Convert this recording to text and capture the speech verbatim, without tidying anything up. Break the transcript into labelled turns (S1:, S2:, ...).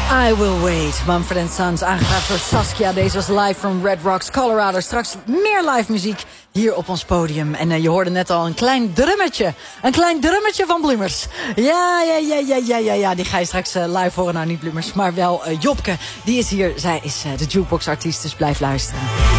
S1: I Will Wait, Mumford and Sons, aangevraagd door Saskia. Deze was live from Red Rocks, Colorado. Straks meer live muziek hier op ons podium. En uh, je hoorde net al een klein drummetje. Een klein drummetje van Bloemers. Ja, ja, ja, ja, ja, ja, ja. Die ga je straks uh, live horen. Nou, niet Bloemers, maar wel uh, Jopke. Die is hier. Zij is uh, de jukebox-artiest, dus blijf luisteren.